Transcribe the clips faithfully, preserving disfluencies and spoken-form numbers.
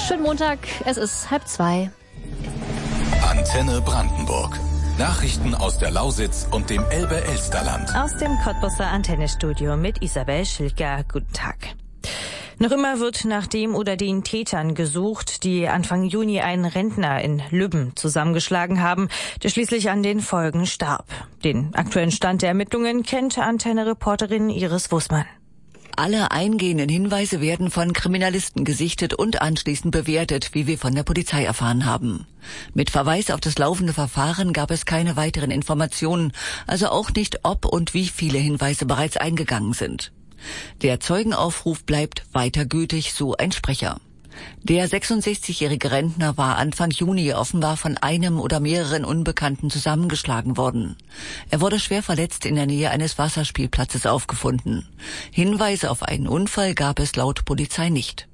Schönen Montag, es ist halb zwei. Antenne Brandenburg. Nachrichten aus der Lausitz und dem Elbe-Elsterland. Aus dem Cottbuser Antennestudio mit Isabel Schilker. Guten Tag. Noch immer wird nach dem oder den Tätern gesucht, die Anfang Juni einen Rentner in Lübben zusammengeschlagen haben, der schließlich an den Folgen starb. Den aktuellen Stand der Ermittlungen kennt Antenne-Reporterin Iris Wußmann. Alle eingehenden Hinweise werden von Kriminalisten gesichtet und anschließend bewertet, wie wir von der Polizei erfahren haben. Mit Verweis auf das laufende Verfahren gab es keine weiteren Informationen, also auch nicht, ob und wie viele Hinweise bereits eingegangen sind. Der Zeugenaufruf bleibt weiter gültig, so ein Sprecher. Der sechsundsechzigjährige Rentner war Anfang Juni offenbar von einem oder mehreren Unbekannten zusammengeschlagen worden. Er wurde schwer verletzt in der Nähe eines Wasserspielplatzes aufgefunden. Hinweise auf einen Unfall gab es laut Polizei nicht.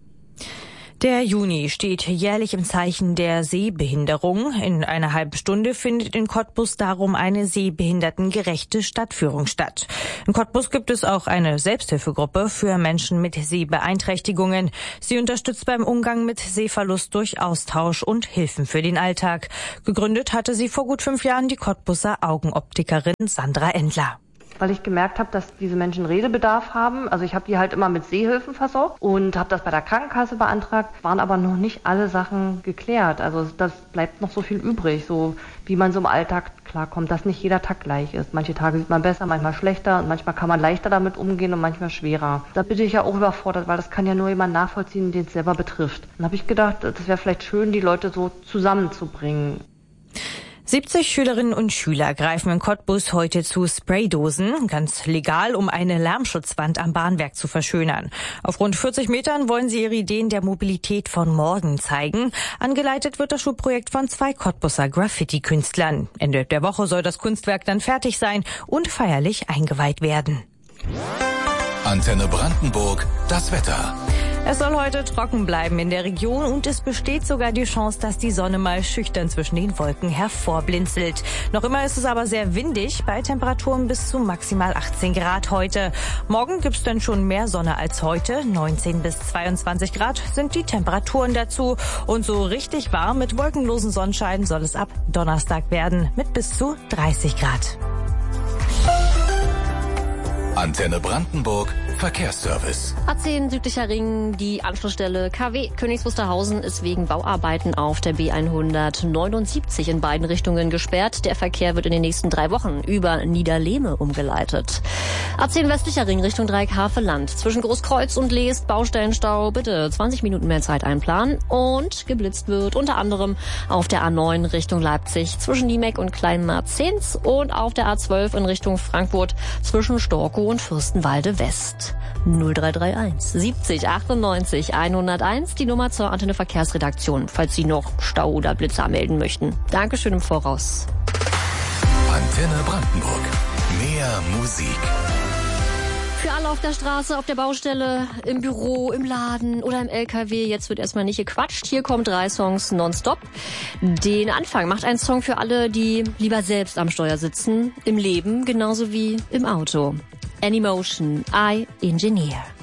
Der Juni steht jährlich im Zeichen der Sehbehinderung. In einer halben Stunde findet in Cottbus darum eine sehbehindertengerechte Stadtführung statt. In Cottbus gibt es auch eine Selbsthilfegruppe für Menschen mit Sehbeeinträchtigungen. Sie unterstützt beim Umgang mit Sehverlust durch Austausch und Hilfen für den Alltag. Gegründet hatte sie vor gut fünf Jahren die Cottbuser Augenoptikerin Sandra Endler. Weil ich gemerkt habe, dass diese Menschen Redebedarf haben. Also ich habe die halt immer mit Sehhilfen versorgt und habe das bei der Krankenkasse beantragt, waren aber noch nicht alle Sachen geklärt. Also das bleibt noch so viel übrig, so wie man so im Alltag klarkommt, dass nicht jeder Tag gleich ist. Manche Tage sieht man besser, manchmal schlechter und manchmal kann man leichter damit umgehen und manchmal schwerer. Da bin ich ja auch überfordert, weil das kann ja nur jemand nachvollziehen, den es selber betrifft. Dann habe ich gedacht, das wäre vielleicht schön, die Leute so zusammenzubringen. siebzig Schülerinnen und Schüler greifen in Cottbus heute zu Spraydosen, ganz legal, um eine Lärmschutzwand am Bahnwerk zu verschönern. Auf rund vierzig Metern wollen sie ihre Ideen der Mobilität von morgen zeigen. Angeleitet wird das Schulprojekt von zwei Cottbuser Graffiti-Künstlern. Ende der Woche soll das Kunstwerk dann fertig sein und feierlich eingeweiht werden. Antenne Brandenburg, das Wetter. Es soll heute trocken bleiben in der Region und es besteht sogar die Chance, dass die Sonne mal schüchtern zwischen den Wolken hervorblinzelt. Noch immer ist es aber sehr windig, bei Temperaturen bis zu maximal achtzehn Grad heute. Morgen gibt's dann schon mehr Sonne als heute. neunzehn bis zweiundzwanzig Grad sind die Temperaturen dazu. Und so richtig warm mit wolkenlosen Sonnenschein soll es ab Donnerstag werden mit bis zu dreißig Grad. Antenne Brandenburg, Verkehrsservice. A zehn südlicher Ring, die Anschlussstelle K W Königs Wusterhausen ist wegen Bauarbeiten auf der B hundertneunundsiebzig in beiden Richtungen gesperrt. Der Verkehr wird in den nächsten drei Wochen über Niederlehme umgeleitet. A zehn westlicher Ring Richtung Dreieck-Havelland. Zwischen Großkreuz und Leest Baustellenstau. Bitte zwanzig Minuten mehr Zeit einplanen. Und geblitzt wird unter anderem auf der A neun Richtung Leipzig zwischen Niemek und Kleinmarzens und auf der A zwölf in Richtung Frankfurt zwischen Storkow und Fürstenwalde West. null drei drei eins siebzig achtundneunzig hunderteins, die Nummer zur Antenne Verkehrsredaktion, falls Sie noch Stau oder Blitzer melden möchten. Dankeschön im Voraus. Antenne Brandenburg. Mehr Musik. Für alle auf der Straße, auf der Baustelle, im Büro, im Laden oder im L K W. Jetzt wird erstmal nicht gequatscht. Hier kommen drei Songs nonstop. Den Anfang macht ein Song für alle, die lieber selbst am Steuer sitzen. Im Leben genauso wie im Auto. Anymotion, I Engineer.